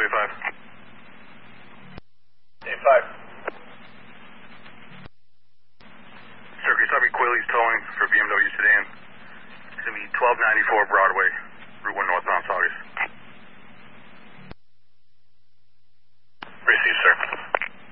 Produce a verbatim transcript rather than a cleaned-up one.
eighty-five. eighty-five. Sir, can you stop me Quilly's towing for B M W sedan? It's going to be twelve ninety-four Broadway, Route one northbound, Saugus.